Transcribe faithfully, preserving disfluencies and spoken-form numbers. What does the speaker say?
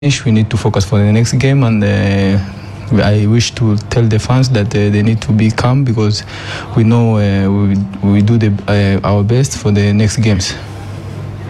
We need to focus for the next game, and uh, I wish to tell the fans that uh, they need to be calm because we know uh, we we do the, uh, our best for the next games.